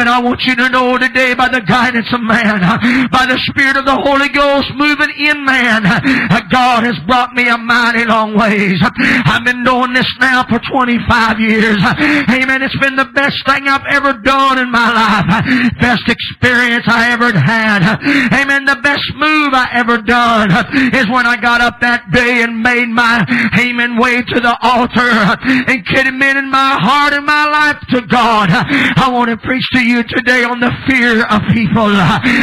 I want you to know today, by the guidance of man, by the Spirit of the Holy Ghost moving in man, God has brought me a mighty long ways. I've been doing this now for 25 years. Amen. It's been the best thing I've ever done in my life. Best experience I ever had. Amen. The best move I ever done is when I got up that day and made my, amen, way to the altar and committed my heart and my life to God. I want to preach to you today on the fear of people.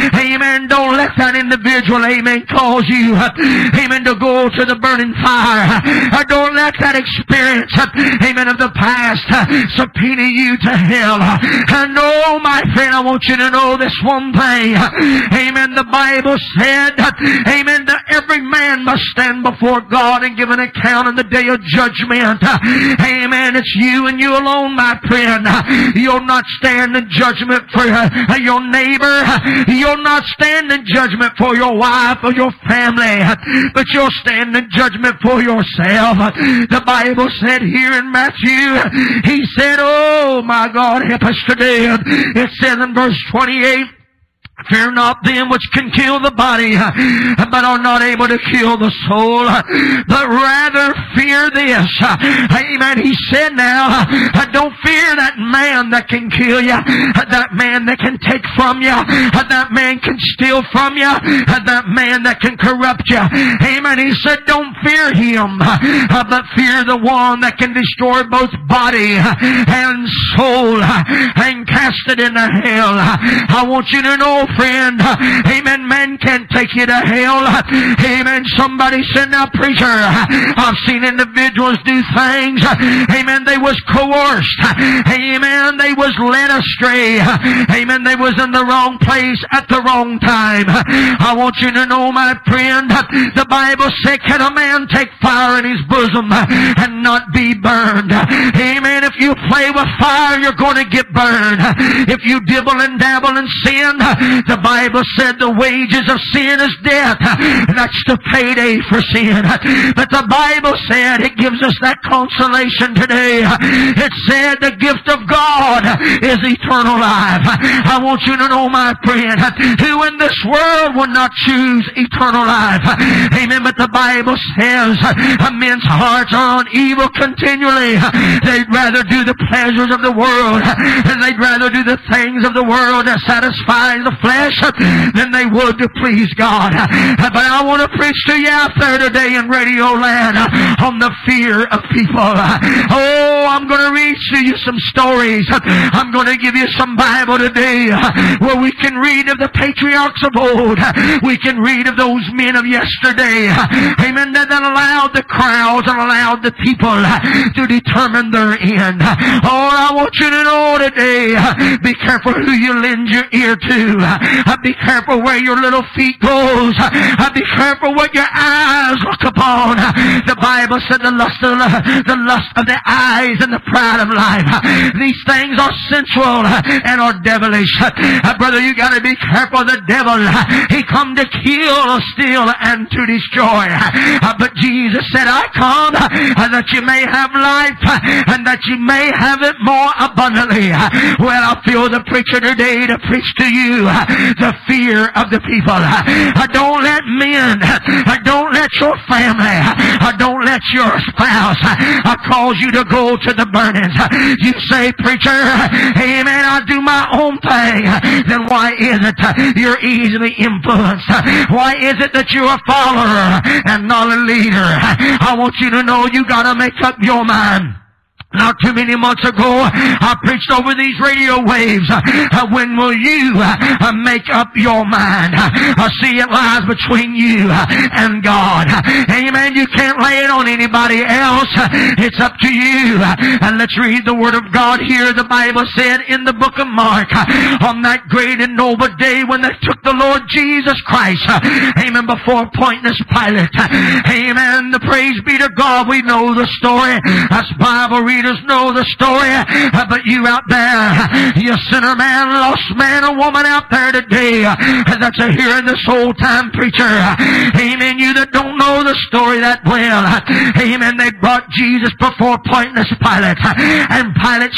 Amen. Don't let that individual, amen, cause you, amen, to go to the burning fire. Don't let that experience, amen, of the past subpoena you to hell. And no, my friend, I want you to know this one thing. Amen. The Bible said, amen, that every man must stand before God and give an account on the day of judgment. Amen. It's you and you alone, my friend. You'll not stand in judgment for your neighbor. You'll not stand in judgment for your wife or your family, but you'll stand in judgment for yourself. The Bible said here in Matthew, he said, oh my God, help us today. It says in verse 28, fear not them which can kill the body, but are not able to kill the soul, but rather fear this. Amen. He said now, don't fear that man that can kill you, that man that can take from you, that man can steal from you, that man that can corrupt you. Amen. He said, don't fear him, but fear the one that can destroy both body and soul and cast it into hell. I want you to know, friend, amen, man can't take you to hell. Amen. Somebody said, now preacher, I've seen individuals do things, amen, they was coerced, amen, they was led astray, amen, they was in the wrong place at the wrong time. I want you to know, my friend, the Bible said, can a man take fire in his bosom and not be burned? Amen. If you play with fire, you're going to get burned. If you dibble and dabble in sin, the Bible said the wages of sin is death. That's the payday for sin. But the Bible said, it gives us that consolation today. It said the gift of God is eternal life. I want you to know, my friend, who in this world will not choose eternal life. Amen. But the Bible says men's hearts are on evil continually. They'd rather do the pleasures of the world, and they'd rather do the things of the world that satisfy the flesh than they would to please God. But I want to preach to you out there today in Radio Land on the fear of people. Oh, I'm going to read to you some stories. I'm going to give you some Bible today where we can read of the patriarchs of old. We can read of those men of yesterday. Amen. That allowed the crowds and allowed the people to determine their end. Oh, I want you to know today, be careful who you lend your ear to. Be careful where your little feet goes. Be careful what your eyes look upon. The Bible said the lust of the eyes and the pride of life. These things are sensual and are devilish. Brother, you got to be careful of the devil. He come to kill, steal, and to destroy. But Jesus said, I come that you may have life and that you may have it more abundantly. Well, I feel the preacher today to preach to you the fear of the people. Don't let men, don't let your family, don't let your spouse cause you to go to the burnings. You say, preacher, amen, I do my own thing. Then why is it you're easily influenced? Why is it that you're a follower and not a leader? I want you to know you got to make up your mind. Not too many months ago, I preached over these radio waves. When will you make up your mind? See, it lies between you and God. Amen. You can't lay it on anybody else. It's up to you. And let's read the Word of God here. The Bible said in the book of Mark, on that great and noble day when they took the Lord Jesus Christ, amen, before Pontius Pilate. Amen. The praise be to God. We know the story. Us Bible readers know the story. But you out there, you sinner man, lost man, or woman out there today that's hearing this old time preacher. Amen. You that don't know the story that well. Amen. They brought Jesus before Pontius Pilate, and Pilate